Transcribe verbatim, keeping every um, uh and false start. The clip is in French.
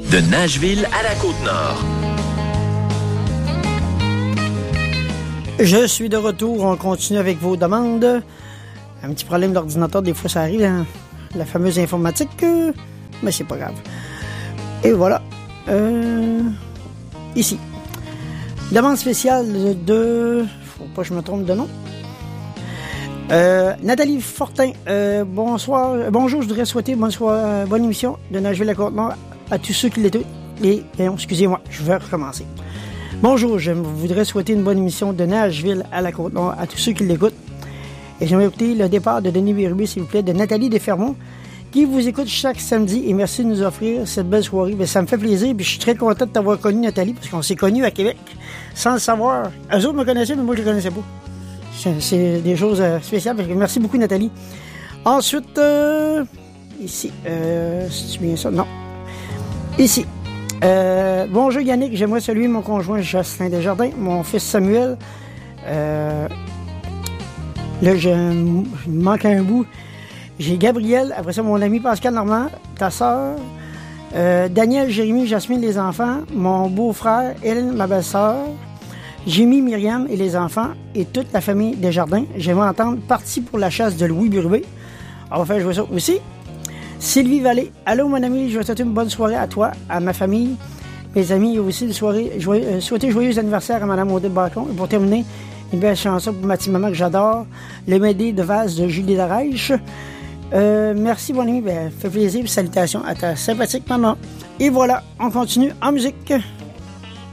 De Nashville à la Côte-Nord. Je suis de retour. On continue avec vos demandes. Un petit problème d'ordinateur, des fois ça arrive, hein? La fameuse informatique, euh, mais c'est pas grave. Et voilà. Euh, ici. Demande spéciale de... Faut pas que je me trompe de nom. Euh, Nathalie Fortin. Euh, bonsoir. Euh, bonjour, je voudrais souhaiter bonne, soirée, bonne émission de Nashville à Côte-Nord à tous ceux qui l'écoutent. Et, et excusez-moi, je vais recommencer. Bonjour, je voudrais souhaiter une bonne émission de Nashville à la Côte-Nord à tous ceux qui l'écoutent. Et j'aimerais écouter le départ de Denis Bérubé, s'il vous plaît, de Nathalie Desfermont, qui vous écoute chaque samedi. Et merci de nous offrir cette belle soirée. Bien, ça me fait plaisir. Puis je suis très content de t'avoir connu, Nathalie, parce qu'on s'est connus à Québec sans le savoir. Eux autres me connaissaient, mais moi, je ne les connaissais pas. C'est, c'est des choses euh, spéciales. Merci beaucoup, Nathalie. Ensuite, euh, ici, euh, c'est bien ça? Non. Ici. Euh, bonjour Yannick, j'aimerais saluer mon conjoint Jocelyn Desjardins, mon fils Samuel. Euh, là, je, je manque un bout. J'ai Gabriel, après ça, mon ami Pascal Normand, ta sœur, euh, Daniel, Jérémy, Jasmine, les enfants, mon beau-frère, Hélène, ma belle-sœur, Jimmy, Myriam et les enfants, et toute la famille Desjardins. J'aimerais entendre Parti pour la chasse de Louis Bérubé. On va faire jouer ça aussi. Sylvie Vallée, allô mon ami, je vais te souhaiter une bonne soirée à toi, à ma famille, mes amis, et aussi une soirée, joyeux, euh, souhaiter joyeux anniversaire à Mme Odette Bacon. Et pour terminer, une belle chanson pour ma petite maman que j'adore, Le Médée de vase de Julie Darèche. Euh, merci mon ami, ben, fait plaisir, et salutations à ta sympathique maman. Et voilà, on continue en musique.